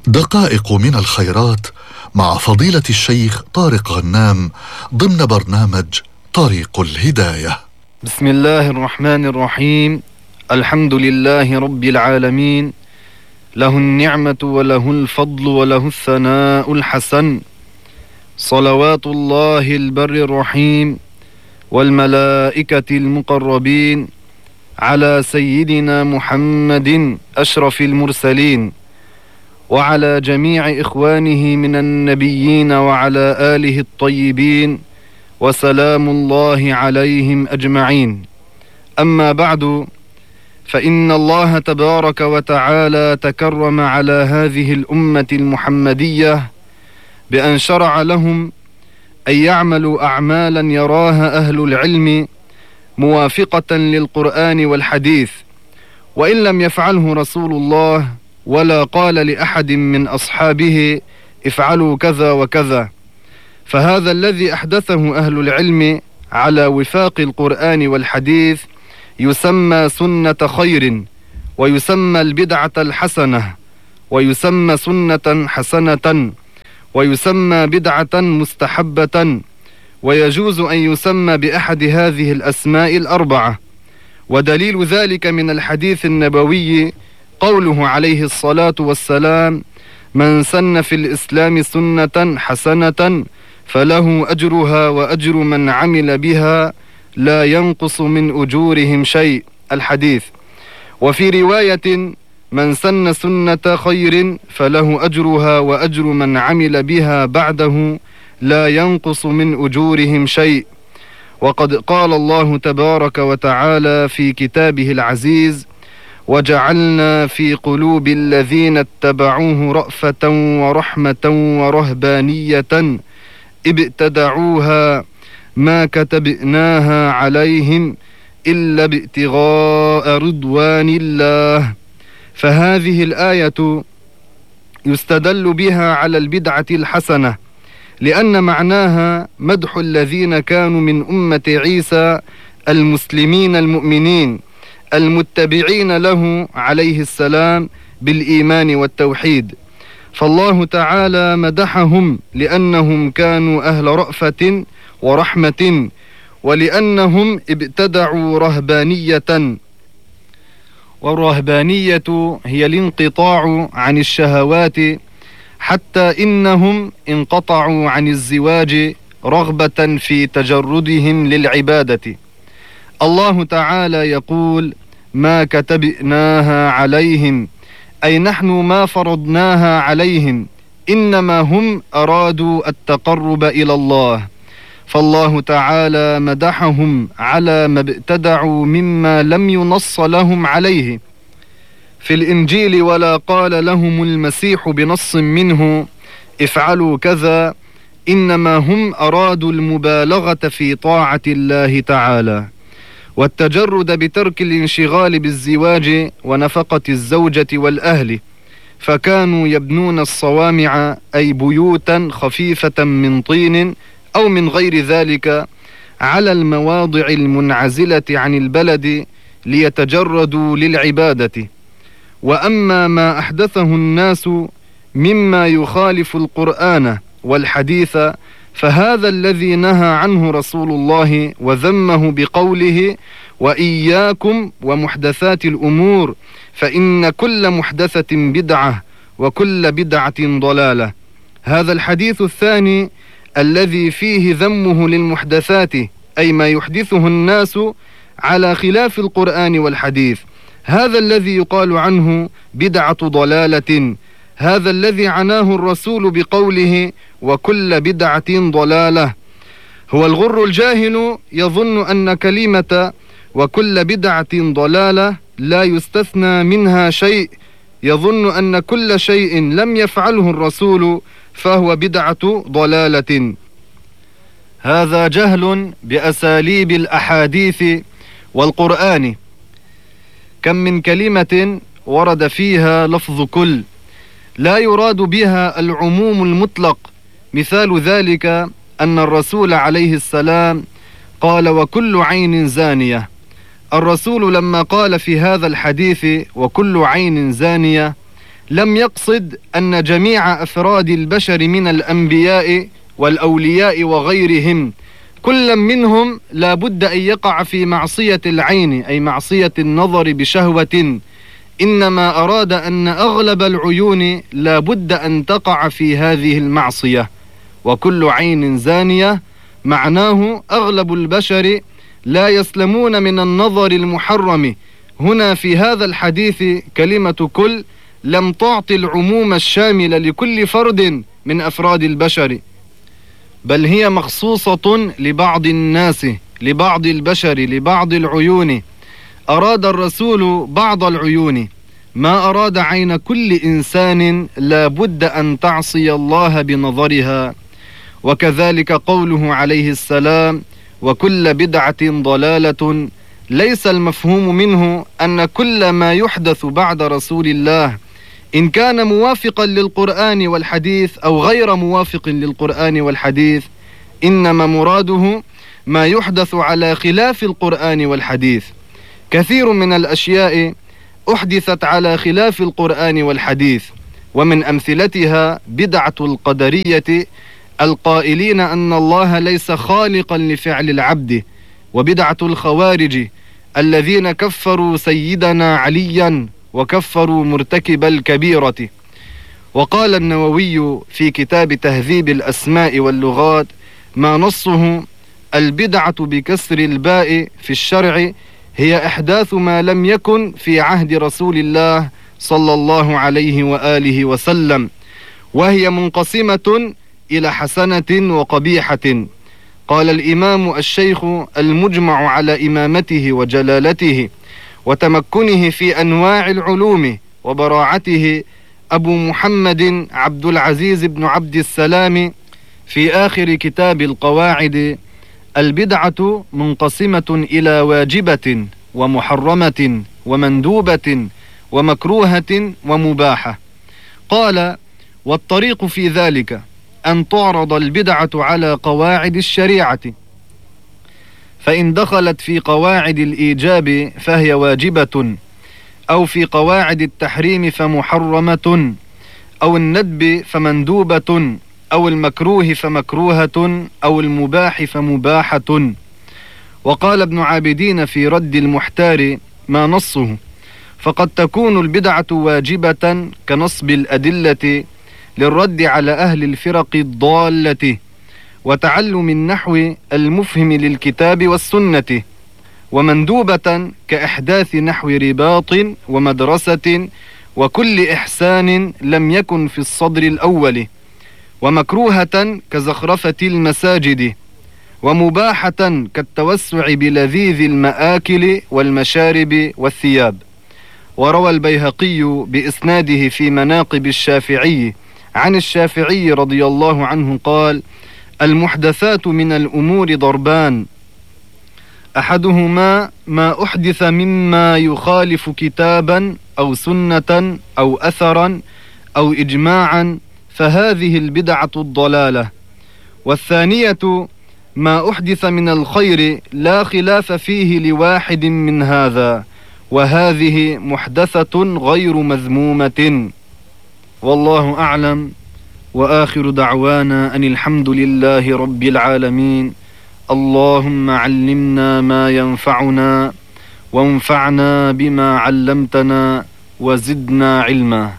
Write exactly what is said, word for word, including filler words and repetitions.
دقائق من الخيرات مع فضيلة الشيخ طارق غنام ضمن برنامج طريق الهداية. بسم الله الرحمن الرحيم. الحمد لله رب العالمين، له النعمة وله الفضل وله الثناء الحسن، صلوات الله البر الرحيم والملائكة المقربين على سيدنا محمد أشرف المرسلين، وعلى جميع إخوانه من النبيين وعلى آله الطيبين، وسلام الله عليهم أجمعين. أما بعد، فإن الله تبارك وتعالى تكرم على هذه الأمة المحمدية بأن شرع لهم أن يعملوا أعمالا يراها أهل العلم موافقة للقرآن والحديث، وإن لم يفعله رسول الله ولا قال لأحد من أصحابه افعلوا كذا وكذا، فهذا الذي أحدثه أهل العلم على وفاق القرآن والحديث يسمى سنة خير، ويسمى البدعة الحسنة، ويسمى سنة حسنة، ويسمى بدعة مستحبة، ويجوز أن يسمى بأحد هذه الأسماء الأربعة. ودليل ذلك من الحديث النبوي قوله عليه الصلاة والسلام: من سن في الإسلام سنة حسنة فله أجرها وأجر من عمل بها لا ينقص من أجورهم شيء، الحديث. وفي رواية: من سن سنة خير فله أجرها وأجر من عمل بها بعده لا ينقص من أجورهم شيء. وقد قال الله تبارك وتعالى في كتابه العزيز: وجعلنا في قلوب الذين اتبعوه رأفة ورحمة ورهبانية ابتدعوها ما كتبناها عليهم إلا ابتغاء رضوان الله. فهذه الآية يستدل بها على البدعة الحسنة، لأن معناها مدح الذين كانوا من أمة عيسى المسلمين المؤمنين المتبعين له عليه السلام بالإيمان والتوحيد. فالله تعالى مدحهم لأنهم كانوا أهل رأفة ورحمة، ولأنهم ابتدعوا رهبانية، والرهبانية هي الانقطاع عن الشهوات، حتى إنهم انقطعوا عن الزواج رغبة في تجردهم للعبادة. الله تعالى يقول: ما كتبناها عليهم، أي نحن ما فرضناها عليهم، إنما هم أرادوا التقرب إلى الله. فالله تعالى مدحهم على ما ابتدعوا مما لم ينص لهم عليه في الإنجيل، ولا قال لهم المسيح بنص منه افعلوا كذا، إنما هم أرادوا المبالغة في طاعة الله تعالى والتجرد بترك الانشغال بالزواج ونفقة الزوجة والأهل، فكانوا يبنون الصوامع أي بيوتا خفيفة من طين أو من غير ذلك على المواضع المنعزلة عن البلد ليتجردوا للعبادة. وأما ما أحدثه الناس مما يخالف القرآن والحديث فهذا الذي نهى عنه رسول الله وذمه بقوله: وإياكم ومحدثات الأمور فإن كل محدثة بدعة وكل بدعة ضلالة. هذا الحديث الثاني الذي فيه ذمه للمحدثات، أي ما يحدثه الناس على خلاف القرآن والحديث، هذا الذي يقال عنه بدعة ضلالة، هذا الذي عناه الرسول بقوله: وكل بدعة ضلالة. هو الغر الجاهل يظن أن كلمة وكل بدعة ضلالة لا يستثنى منها شيء، يظن أن كل شيء لم يفعله الرسول فهو بدعة ضلالة. هذا جهل بأساليب الأحاديث والقرآن. كم من كلمة ورد فيها لفظ كل لا يراد بها العموم المطلق. مثال ذلك أن الرسول عليه السلام قال: وكل عين زانية. الرسول لما قال في هذا الحديث وكل عين زانية لم يقصد أن جميع أفراد البشر من الأنبياء والأولياء وغيرهم كل منهم لا بد أن يقع في معصية العين، أي معصية النظر بشهوة، إنما أراد أن أغلب العيون لا بد أن تقع في هذه المعصية. وكل عين زانية معناه أغلب البشر لا يسلمون من النظر المحرم. هنا في هذا الحديث كلمة كل لم تعطي العموم الشامل لكل فرد من أفراد البشر، بل هي مخصوصة لبعض الناس، لبعض البشر، لبعض العيون. أراد الرسول بعض العيون، ما أراد عين كل إنسان لا بد أن تعصي الله بنظرها. وكذلك قوله عليه السلام: وكل بدعة ضلالة، ليس المفهوم منه أن كل ما يحدث بعد رسول الله إن كان موافقا للقرآن والحديث أو غير موافق للقرآن والحديث، إنما مراده ما يحدث على خلاف القرآن والحديث. كثير من الأشياء أحدثت على خلاف القرآن والحديث، ومن أمثلتها بدعة القدرية القائلين أن الله ليس خالقا لفعل العبد، وبدعة الخوارج الذين كفروا سيدنا عليا وكفروا مرتكب الكبيرة. وقال النووي في كتاب تهذيب الأسماء واللغات ما نصه: البدعة بكسر الباء في الشرع هي إحداث ما لم يكن في عهد رسول الله صلى الله عليه وآله وسلم، وهي منقسمة إلى حسنة وقبيحة. قال الإمام الشيخ المجمع على إمامته وجلالته وتمكنه في أنواع العلوم وبراعته أبو محمد عبد العزيز بن عبد السلام في آخر كتاب القواعد: البدعة منقسمة إلى واجبة ومحرمة ومندوبة ومكروهة ومباحة. قال: والطريق في ذلك أن تعرض البدعة على قواعد الشريعة، فإن دخلت في قواعد الإيجاب فهي واجبة، أو في قواعد التحريم فمحرمة، أو الندب فمندوبة، أو المكروه فمكروهة، أو المباح فمباحة. وقال ابن عابدين في رد المحتار ما نصه: فقد تكون البدعة واجبة كنصب الأدلة للرد على أهل الفرق الضالة وتعلم النحو المفهم للكتاب والسنة، ومندوبة كإحداث نحو رباط ومدرسة وكل إحسان لم يكن في الصدر الأول، ومكروهة كزخرفة المساجد، ومباحة كالتوسع بلذيذ المآكل والمشارب والثياب. وروى البيهقي بإسناده في مناقب الشافعي عن الشافعي رضي الله عنه قال: المحدثات من الأمور ضربان: أحدهما ما أحدث مما يخالف كتابا أو سنة أو أثرا أو إجماعا فهذه البدعة الضلالة، والثانية ما أحدث من الخير لا خلاف فيه لواحد من هذا، وهذه محدثة غير مذمومة. والله أعلم، وآخر دعوانا أن الحمد لله رب العالمين. اللهم علمنا ما ينفعنا وانفعنا بما علمتنا وزدنا علما.